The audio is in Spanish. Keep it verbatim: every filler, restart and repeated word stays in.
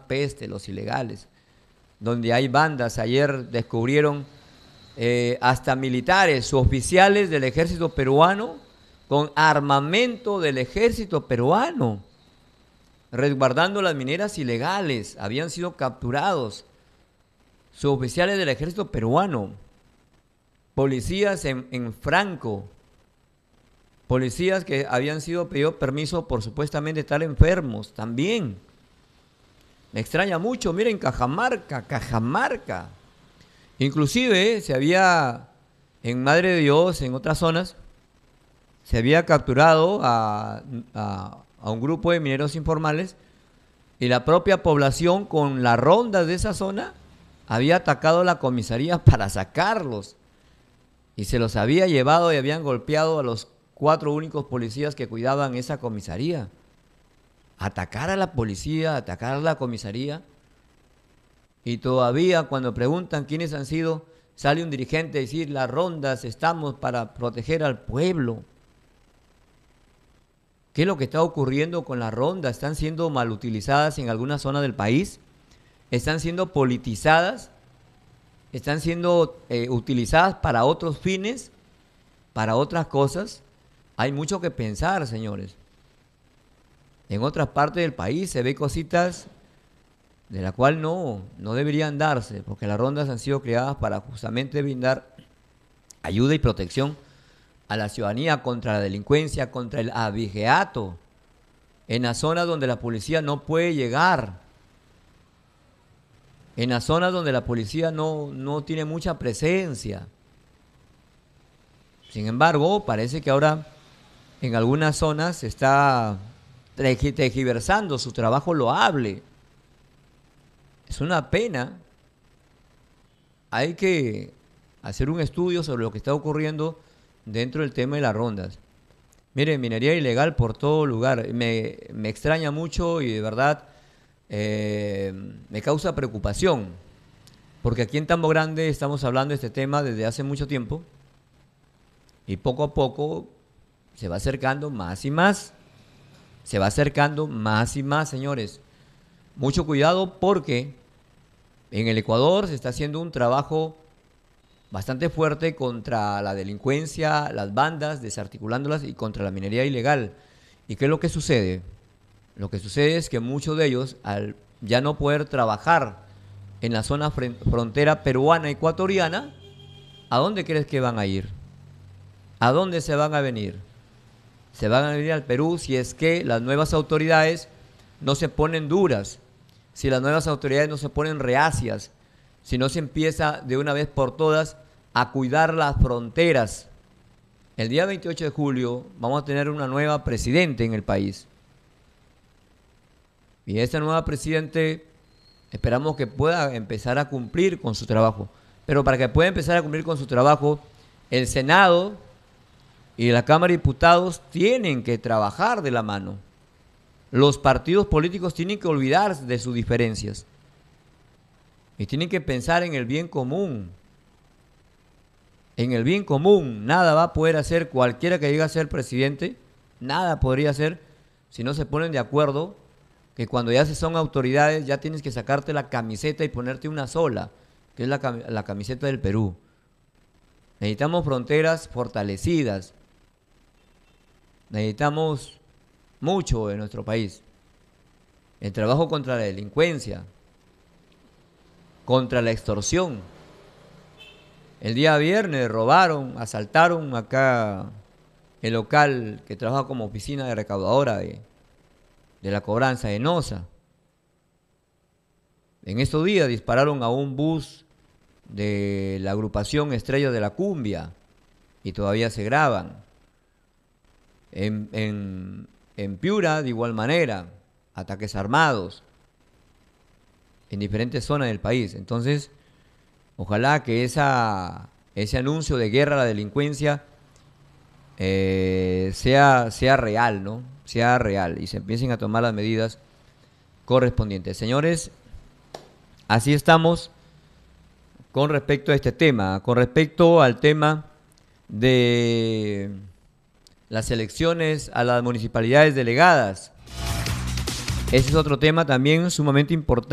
una peste los ilegales, donde hay bandas. Ayer descubrieron eh, hasta militares, oficiales del ejército peruano, con armamento del ejército peruano, resguardando las mineras ilegales. Habían sido capturados suboficiales del ejército peruano, policías en, en Franco, policías que habían sido pedido permiso por supuestamente estar enfermos también. Me extraña mucho. Miren, Cajamarca, Cajamarca. Inclusive se había, en Madre de Dios, en otras zonas, se había capturado a, a, a un grupo de mineros informales, y la propia población, con la ronda de esa zona, había atacado la comisaría para sacarlos, y se los había llevado y habían golpeado a los cuatro únicos policías que cuidaban esa comisaría. Atacar a la policía, atacar a la comisaría. Y todavía cuando preguntan quiénes han sido, sale un dirigente a decir: las rondas estamos para proteger al pueblo. ¿Qué es lo que está ocurriendo con las rondas? ¿Están siendo mal utilizadas en alguna zona del país? ¿Están siendo politizadas? ¿Están siendo eh, utilizadas para otros fines? ¿Para otras cosas? Hay mucho que pensar, señores. En otras partes del país se ve cositas de la cual no, no deberían darse, porque las rondas han sido creadas para justamente brindar ayuda y protección a la ciudadanía contra la delincuencia, contra el abigeato, en las zonas donde la policía no puede llegar, en las zonas donde la policía no, no tiene mucha presencia. Sin embargo, parece que ahora en algunas zonas se está tergiversando su trabajo loable. Es una pena. Hay que hacer un estudio sobre lo que está ocurriendo dentro del tema de las rondas. Miren, minería ilegal por todo lugar. Me, me extraña mucho y de verdad eh, me causa preocupación, porque aquí en Tambo Grande estamos hablando de este tema desde hace mucho tiempo, y poco a poco se va acercando más y más. Se va acercando más y más, señores. Mucho cuidado, porque en el Ecuador se está haciendo un trabajo bastante fuerte contra la delincuencia, las bandas, desarticulándolas, y contra la minería ilegal. ¿Y qué es lo que sucede? Lo que sucede es que muchos de ellos, al ya no poder trabajar en la zona frontera peruana-ecuatoriana, ¿a dónde crees que van a ir? ¿A dónde se van a venir? Se van a venir al Perú si es que las nuevas autoridades no se ponen duras, si las nuevas autoridades no se ponen reacias, si no se empieza de una vez por todas a cuidar las fronteras. El día veintiocho de julio vamos a tener una nueva presidente en el país. Y esta nueva presidente esperamos que pueda empezar a cumplir con su trabajo. Pero para que pueda empezar a cumplir con su trabajo, el Senado y la Cámara de Diputados tienen que trabajar de la mano. Los partidos políticos tienen que olvidarse de sus diferencias y tienen que pensar en el bien común. En el bien común. Nada va a poder hacer cualquiera que llegue a ser presidente, nada podría hacer si no se ponen de acuerdo, que cuando ya se son autoridades ya tienes que sacarte la camiseta y ponerte una sola, que es la, la camiseta del Perú. Necesitamos fronteras fortalecidas. Necesitamos mucho en nuestro país. El trabajo contra la delincuencia, contra la extorsión. El día viernes robaron, asaltaron acá el local que trabaja como oficina de recaudadora de, de la cobranza de Nosa. En estos días dispararon a un bus de la agrupación Estrellas de la Cumbia y todavía se graban. En, en, en Piura, de igual manera, ataques armados en diferentes zonas del país. Entonces, ojalá que esa, ese anuncio de guerra a la delincuencia eh, sea, sea real, ¿no? Sea real y se empiecen a tomar las medidas correspondientes. Señores, así estamos con respecto a este tema. Con respecto al tema de las elecciones a las municipalidades delegadas, ese es otro tema también sumamente importante.